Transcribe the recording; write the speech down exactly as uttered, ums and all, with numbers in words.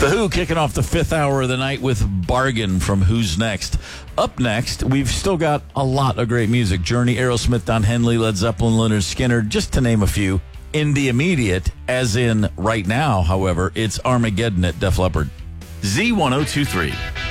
The Who kicking off the fifth hour of the night with Bargain from Who's Next. Up next, we've still got a lot of great music. Journey, Aerosmith, Don Henley, Led Zeppelin, Lynyrd Skynyrd, just to name a few. In the immediate, as in right now, however, it's Armageddon at Def Leppard. Z ten twenty-three.